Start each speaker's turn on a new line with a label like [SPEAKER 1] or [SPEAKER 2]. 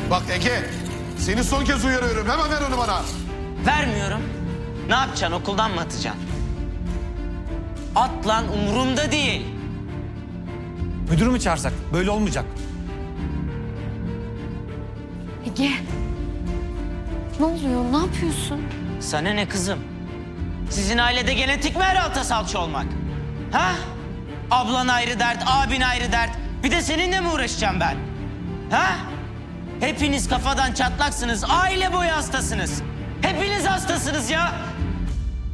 [SPEAKER 1] Bak Ege, seni son kez uyarıyorum. Hemen ver onu bana.
[SPEAKER 2] Vermiyorum. Ne yapacaksın? Okuldan mı atacaksın? At lan, umurumda değil.
[SPEAKER 3] Müdürü mü çağırsak? Böyle olmayacak.
[SPEAKER 4] Ege. Ne oluyor? Ne yapıyorsun?
[SPEAKER 2] Sana ne kızım? Sizin ailede genetik mi her alta salça olmak? Ha? Ablan ayrı dert, abin ayrı dert. Bir de seninle mi uğraşacağım ben? Ha? Hepiniz kafadan çatlaksınız, aile boyu hastasınız. Hepiniz hastasınız ya.